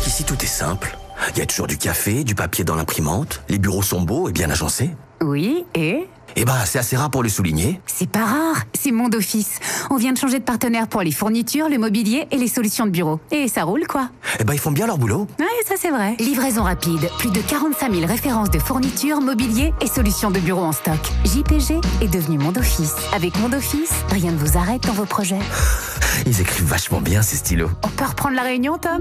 qu'ici tout est simple. Il y a toujours du café, du papier dans l'imprimante, les bureaux sont beaux et bien agencés. Oui, et C'est assez rare pour le souligner. c'est pas rare, c'est Monde Office. On vient de changer de partenaire pour les fournitures, le mobilier et les solutions de bureau. Et ça roule, quoi. Ils font bien leur boulot. Ouais, ça c'est vrai. Livraison rapide, plus de 45 000 références de fournitures, mobilier et solutions de bureau en stock. JPG est devenu Monde Office. Avec Monde Office, rien ne vous arrête dans vos projets. Ils écrivent vachement bien ces stylos. On peut reprendre la réunion, Tom ?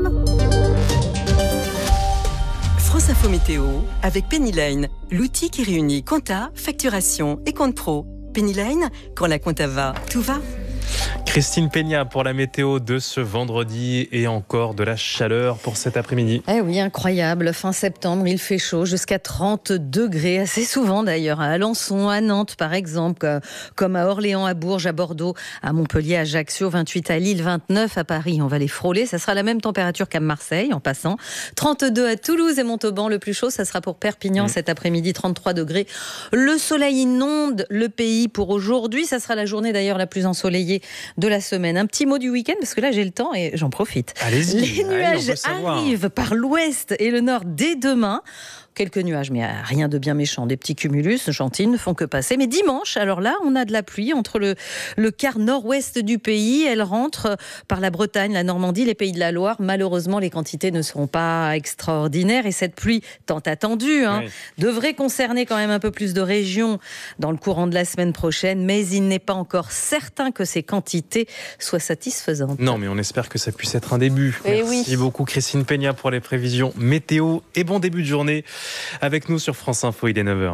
France Info Météo avec Pennyline, l'outil qui réunit compta, facturation et compte pro. Pennyline, quand la compta va, tout va. Christine Peña pour la météo de ce vendredi et encore de la chaleur pour cet après-midi. Eh oui, incroyable. Fin septembre, il fait chaud, jusqu'à 30 degrés, assez souvent d'ailleurs, à Alençon, à Nantes par exemple, comme à Orléans, à Bourges, à Bordeaux, à Montpellier, à Ajaccio, 28 à Lille, 29 à Paris. On va les frôler. Ça sera la même température qu'à Marseille en passant. 32 à Toulouse et Montauban. Le plus chaud, ça sera pour Perpignan cet après-midi, 33 degrés. Le soleil inonde le pays pour aujourd'hui. Ça sera la journée d'ailleurs la plus ensoleillée de la semaine. Un petit mot du week-end parce que là j'ai le temps et j'en profite. Allez-y. Les nuages arrivent par l'ouest et le nord dès demain. Quelques nuages, mais rien de bien méchant. Des petits cumulus gentils ne font que passer. Mais dimanche, alors là, on a de la pluie entre le quart nord-ouest du pays. Elle rentre par la Bretagne, la Normandie, les Pays de la Loire. Malheureusement, les quantités ne seront pas extraordinaires. Et cette pluie tant attendue devrait concerner quand même un peu plus de régions dans le courant de la semaine prochaine. Mais il n'est pas encore certain que ces quantités soient satisfaisantes. Non, mais on espère que ça puisse être un début. Et Merci beaucoup Christine Peña pour les prévisions météo et bon début de journée. Avec nous sur France Info, il est 9h.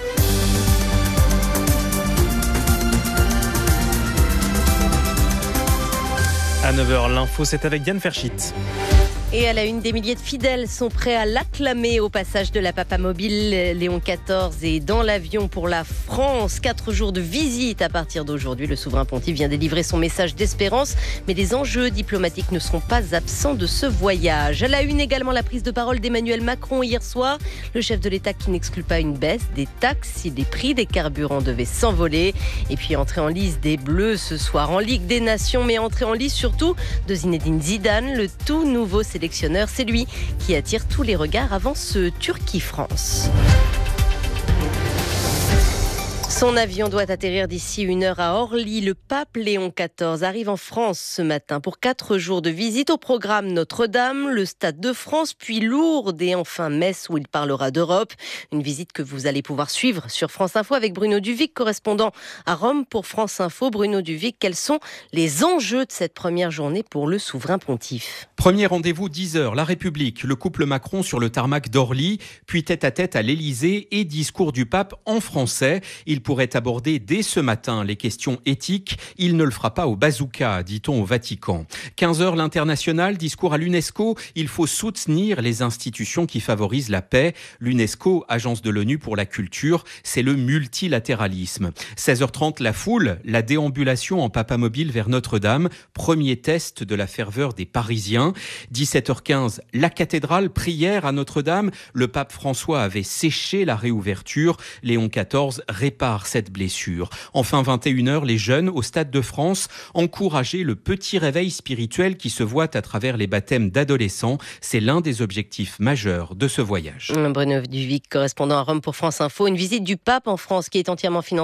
À 9h, l'info, c'est avec Diane Ferchit. Et à la une, des milliers de fidèles sont prêts à l'acclamer au passage de la Papamobile. Léon XIV est dans l'avion pour la France. 4 jours de visite à partir d'aujourd'hui. Le souverain pontife vient délivrer son message d'espérance. Mais les enjeux diplomatiques ne seront pas absents de ce voyage. À la une également, la prise de parole d'Emmanuel Macron hier soir. Le chef de l'État qui n'exclut pas une baisse des taxes si les prix des carburants devaient s'envoler. Et puis entrée en lice des Bleus ce soir en Ligue des Nations. Mais entrée en lice surtout de Zinedine Zidane, le tout nouveau sélectionneur. C'est lui qui attire tous les regards avant ce Turquie-France. Son avion doit atterrir d'ici 1 heure à Orly. Le pape Léon XIV arrive en France ce matin pour 4 jours de visite. Au programme Notre-Dame, le Stade de France, puis Lourdes et enfin Metz où il parlera d'Europe. Une visite que vous allez pouvoir suivre sur France Info avec Bruno Duvic, correspondant à Rome pour France Info. Bruno Duvic, quels sont les enjeux de cette première journée pour le souverain pontife ? Premier rendez-vous 10h, La République, le couple Macron sur le tarmac d'Orly, puis tête-à-tête à l'Élysée et discours du pape en français. Il pourrait aborder dès ce matin les questions éthiques. Il ne le fera pas au bazooka, dit-on au Vatican. 15h, l'International, discours à l'UNESCO. Il faut soutenir les institutions qui favorisent la paix. L'UNESCO, agence de l'ONU pour la culture, c'est le multilatéralisme. 16h30, la foule, la déambulation en papamobile vers Notre-Dame. Premier test de la ferveur des Parisiens. 17h15, la cathédrale, prière à Notre-Dame. Le pape François avait séché la réouverture. Léon XIV répare cette blessure. Enfin, 21h, les jeunes au Stade de France, encourager le petit réveil spirituel qui se voit à travers les baptêmes d'adolescents. C'est l'un des objectifs majeurs de ce voyage. Bruno Duvic, correspondant à Rome pour France Info. Une visite du pape en France qui est entièrement financée